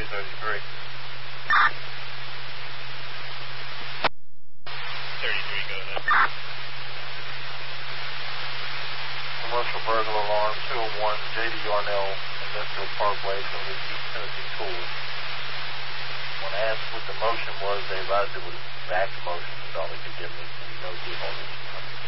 33. 33, go ahead. Commercial burglar alarm 201 J.D. Yarnell Industrial Parkway from the East Tennessee Tours. When asked what the motion was, they advised it was back motion. That's all they could give me. So you know,